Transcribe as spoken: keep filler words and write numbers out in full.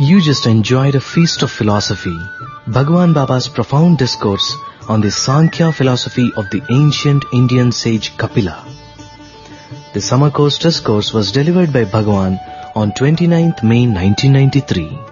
You just enjoyed a feast of philosophy, Bhagwan Baba's profound discourse on the Sankhya philosophy of the ancient Indian sage Kapila. The summer course discourse was delivered by Bhagwan on twenty-ninth May nineteen ninety-three.